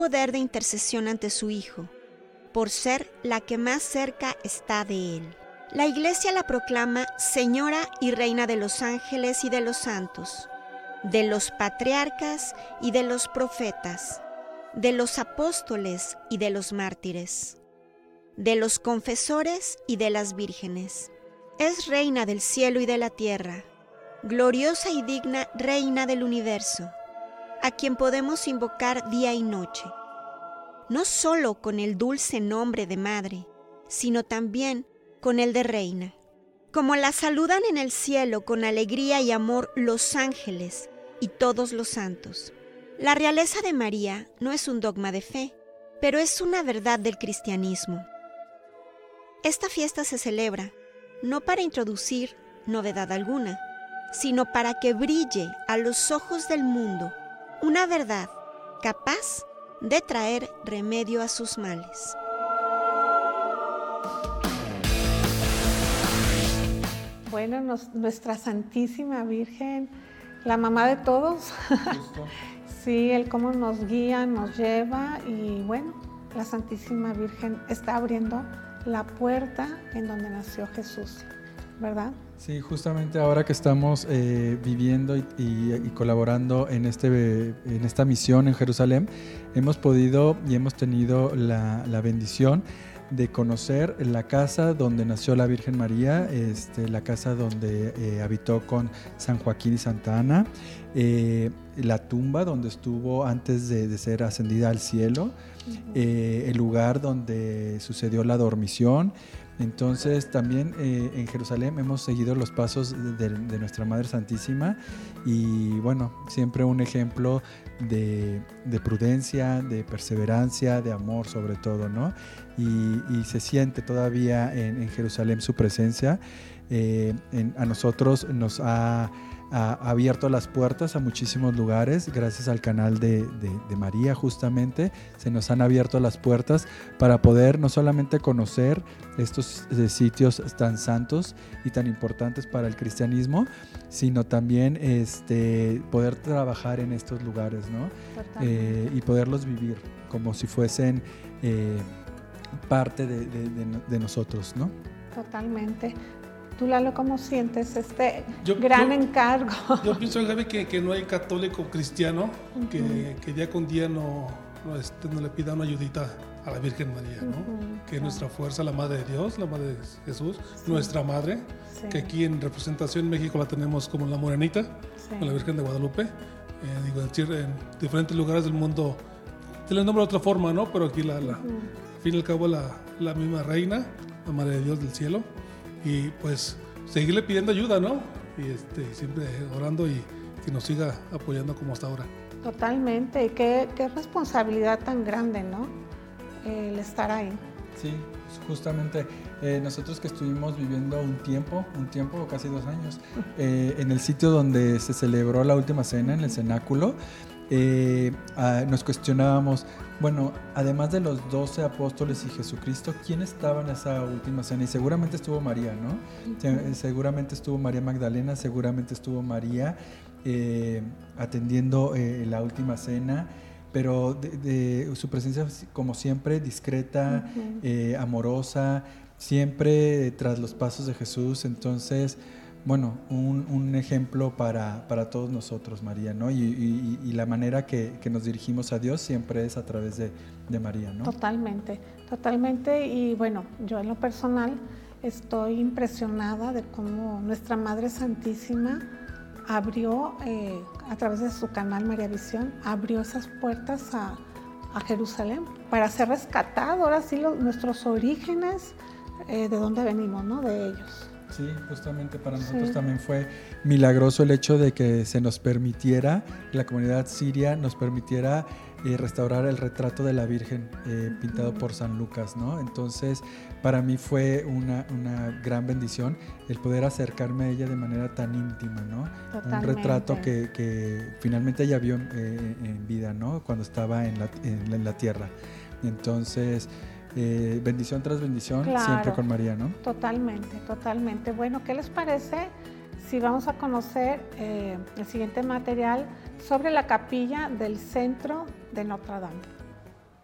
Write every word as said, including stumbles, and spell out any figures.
poder de intercesión ante su Hijo, por ser la que más cerca está de Él. La Iglesia la proclama Señora y Reina de los ángeles y de los santos, de los patriarcas y de los profetas, de los apóstoles y de los mártires, de los confesores y de las vírgenes. Es Reina del cielo y de la tierra, gloriosa y digna Reina del universo, a quien podemos invocar día y noche, no solo con el dulce nombre de Madre, sino también con el de Reina. Como la saludan en el cielo con alegría y amor los ángeles y todos los santos. La realeza de María no es un dogma de fe, pero es una verdad del cristianismo. Esta fiesta se celebra no para introducir novedad alguna, sino para que brille a los ojos del mundo una verdad capaz de traer remedio a sus males. Bueno, nos, nuestra Santísima Virgen, la mamá de todos, sí, el cómo nos guía, nos lleva y bueno, la Santísima Virgen está abriendo la puerta en donde nació Jesús, ¿verdad? Sí, justamente ahora que estamos eh, viviendo y, y, y colaborando en, este, en esta misión en Jerusalén, hemos podido y hemos tenido la, la bendición de conocer la casa donde nació la Virgen María, este, la casa donde eh, habitó con San Joaquín y Santa Ana, eh, la tumba donde estuvo antes de, de ser ascendida al cielo, uh-huh. eh, el lugar donde sucedió la dormición. Entonces también eh, en Jerusalén hemos seguido los pasos de, de nuestra Madre Santísima y bueno, siempre un ejemplo de, de prudencia, de perseverancia, de amor sobre todo, ¿no? Y, y se siente todavía en, en Jerusalén su presencia. Eh, en, a nosotros nos ha, ha abierto las puertas a muchísimos lugares, gracias al canal de, de, de María justamente, se nos han abierto las puertas para poder no solamente conocer estos eh, sitios tan santos y tan importantes para el cristianismo, sino también este, poder trabajar en estos lugares, ¿no? Eh, y poderlos vivir como si fuesen eh, parte de, de, de, de nosotros, ¿no? Totalmente. Tú, Lalo, ¿cómo sientes este yo, gran yo, encargo? Yo pienso, Gaby, que, que no hay católico cristiano uh-huh. que, que día con día no, no, este, no le pida una ayudita a la Virgen María, ¿no? Uh-huh. Que es nuestra fuerza, la Madre de Dios, la Madre de Jesús, sí. Nuestra Madre, sí. Que aquí en representación en México la tenemos como la Morenita, sí. Con la Virgen de Guadalupe. Eh, digo, en diferentes lugares del mundo se le nombra de otra forma, ¿no? Pero aquí, la, la, uh-huh. al fin y al cabo, la, la misma Reina, la Madre de Dios del cielo. Y pues seguirle pidiendo ayuda, ¿no? Y este, siempre orando y que nos siga apoyando como hasta ahora. Totalmente, y qué, qué responsabilidad tan grande, ¿no? El estar ahí. Sí, justamente eh, nosotros que estuvimos viviendo un tiempo, un tiempo, casi dos años, eh, en el sitio donde se celebró la última cena, en el cenáculo, eh, ah, nos cuestionábamos, bueno, además de los doce apóstoles y Jesucristo, ¿quién estaba en esa última cena? Y seguramente estuvo María, ¿no? Uh-huh. Seguramente estuvo María Magdalena, seguramente estuvo María eh, atendiendo eh, la última cena, pero de, de, su presencia, como siempre, discreta, uh-huh. eh, amorosa, siempre tras los pasos de Jesús. Entonces, bueno, un, un ejemplo para, para todos nosotros, María, ¿no? Y, y, y la manera que, que nos dirigimos a Dios siempre es a través de, de María, ¿no? Totalmente, totalmente. Y bueno, yo en lo personal estoy impresionada de cómo nuestra Madre Santísima abrió, eh, a través de su canal María Visión, abrió esas puertas a, a Jerusalén para ser rescatado, ahora sí, los, nuestros orígenes, eh, de dónde venimos, ¿no? De ellos. Sí, justamente para nosotros sí. También fue milagroso el hecho de que se nos permitiera, la comunidad siria nos permitiera eh, restaurar el retrato de la Virgen eh, uh-huh. pintado por San Lucas, ¿no? Entonces, para mí fue una, una gran bendición el poder acercarme a ella de manera tan íntima, ¿no? Totalmente. Un retrato que, que finalmente ella vio eh, en vida, ¿no? Cuando estaba en la, en, en la tierra. Entonces, Eh, bendición tras bendición, claro, siempre con María, ¿no? Totalmente, totalmente. Bueno, ¿qué les parece si vamos a conocer eh, el siguiente material sobre la capilla del centro de Notre Dame?